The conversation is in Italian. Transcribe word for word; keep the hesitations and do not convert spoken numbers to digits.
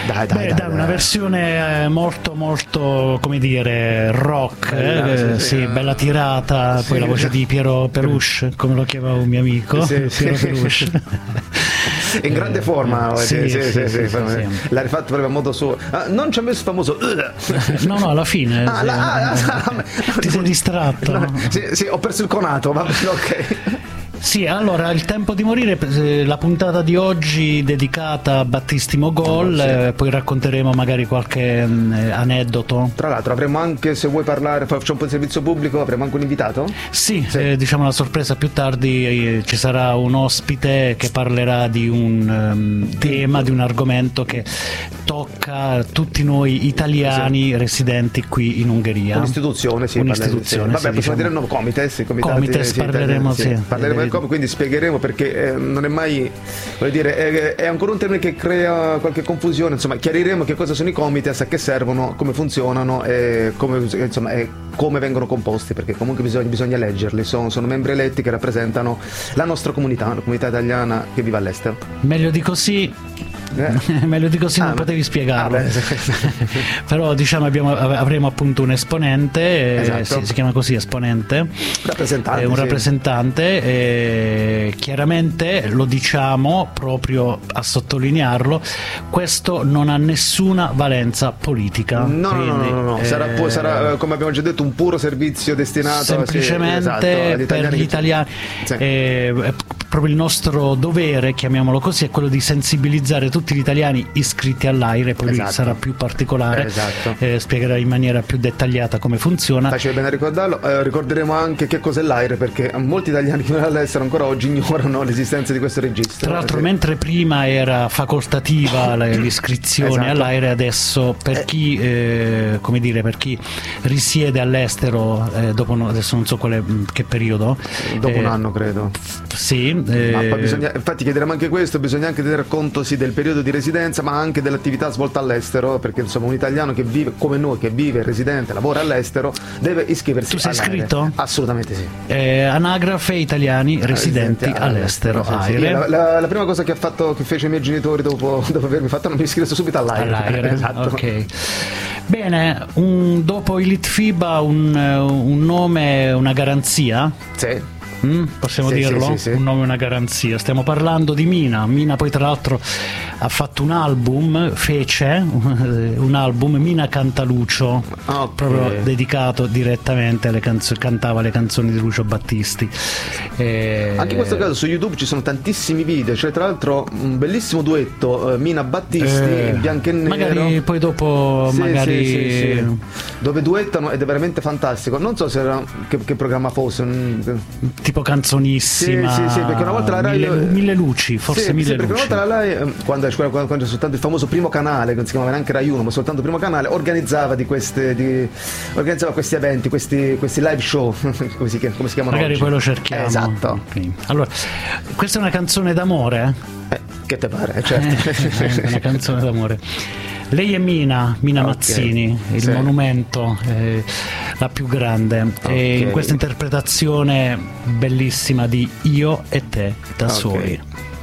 Dai, dai, Beh, dai, dai, una dai. versione molto molto, come dire, rock, Bella, eh, sì, sì, sì. bella tirata, Sì. poi la voce di Piero Peluche, come lo chiamava un mio amico, Sì, sì. Piero Peluche. In grande forma, Eh, sì, sì, sì, sì, sì, sì. sì. L'ha rifatto proprio a modo suo. Ah, non ci ha messo famoso. No, no, alla fine Ah, sì. la- ah, ah, Ti sei distratto. No, sì, sì, ho perso il conato, va bene, ok. Sì, allora il tempo di morire, eh, la puntata di oggi dedicata a Battisti Mogol, Oh, sì. eh, poi racconteremo magari qualche mh, aneddoto. Tra l'altro avremo anche, se vuoi parlare, facciamo un po' di servizio pubblico, avremo anche un invitato? Sì, Sì. eh, diciamo la sorpresa più tardi, eh, ci sarà un ospite che parlerà di un ehm, tema, di un argomento che tocca tutti noi italiani residenti qui in Ungheria. Un'istituzione, sì. Un'istituzione, parla- sì, sì. Vabbè, possiamo diciamo. dire no, comites, comitati, Comites, sì, parleremo, sì. sì. Parleremo del comites, quindi spiegheremo perché eh, non è mai, voglio dire, è, è ancora un termine che crea qualche confusione, insomma, chiariremo che cosa sono i comites, a che servono, come funzionano e come, insomma, e come vengono composti, perché comunque bisogna, bisogna leggerli, sono, sono membri eletti che rappresentano la nostra comunità, la comunità italiana che vive all'estero. Meglio di così, Eh. meglio di così Ah, non ma- potevi spiegarlo. Ah, beh, sì. Però diciamo abbiamo, av- avremo appunto un esponente, eh, Esatto. si, si chiama così esponente, Rappresentante, è un sì. rappresentante, e chiaramente lo diciamo proprio a sottolinearlo, questo non ha nessuna valenza politica. No, no, no, quindi, no, no, no. Sarà, eh, pu- sarà, eh, come abbiamo già detto, un puro servizio destinato semplicemente sì, esatto, agli per gli che- italiani. Sì. Eh, è proprio il nostro dovere, chiamiamolo così, è quello di sensibilizzare tutti gli italiani iscritti all'AIRE, poi lui Esatto. sarà più particolare, Esatto. eh, spiegherà in maniera più dettagliata come funziona. Facile bene a ricordarlo. Eh, ricorderemo anche che cos'è l'AIRE, perché molti italiani che vivono all'estero ancora oggi ignorano l'esistenza di questo registro. Tra l'altro, Sì. mentre prima era facoltativa la- l'iscrizione Esatto. all'AIRE, adesso per Eh. chi, eh, come dire, per chi risiede all'estero, eh, dopo no- adesso non so quale, che periodo, Dopo un eh, anno, credo. sì, Ma eh, poi bisogna, infatti chiederemo anche questo, bisogna anche tener conto sì del periodo di residenza, ma anche dell'attività svolta all'estero, perché insomma un italiano che vive come noi, che vive, residente, lavora all'estero, deve iscriversi. Tu sei all'AIRE. iscritto? Assolutamente sì. eh, anagrafe italiani residenti all'estero, Sì, sì. AIRE. La, la- la prima cosa che ha fatto, che fece i miei genitori dopo, dopo avermi fatto, non mi iscritto subito all'AIRE. All'AIRE, Esatto. ok. Bene, un- dopo i Litfiba un, un nome, una garanzia? Sì. Mm, possiamo Sì, dirlo? sì, sì, sì. Un nome e una garanzia. Stiamo parlando di Mina. Mina poi tra l'altro ha fatto un album, fece un album, Mina Cantalucio, Ok. proprio dedicato direttamente alle canzoni, cantava le canzoni di Lucio Battisti. E- Anche in questo caso su YouTube ci sono tantissimi video, c'è tra l'altro un bellissimo duetto, eh, Mina Battisti, Eh, in bianco e nero. magari poi dopo Sì, magari sì, sì, sì. Dove duettano ed è veramente fantastico. Non so se era, che, che programma fosse. un- tipo canzonissima, Sì, sì, sì, perché una volta la Rai- mille, mille luci, forse sì, mille sì, perché luci. una volta la Rai, eh, quando, quando, quando c'è soltanto il famoso primo canale, che non si chiamava neanche Rai uno, ma soltanto il primo canale, organizzava di queste di, organizzava questi eventi, questi, questi live show, come si, chiam- come si chiamano Magari oggi. poi lo cerchiamo. Esatto. Ok. Allora, questa è una canzone d'amore? Eh, che te pare, certo. È una canzone d'amore. Lei è Mina, Mina Ok, Mazzini, il sì. monumento, eh, la più grande. E Ok. in questa interpretazione bellissima di Io e te da Ok. soli.